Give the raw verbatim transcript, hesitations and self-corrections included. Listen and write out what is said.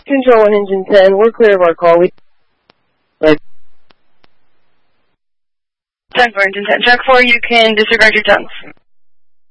Control one engine ten, we're clear of our call. We right. ten for engine ten. Check four, you can disregard your tongues.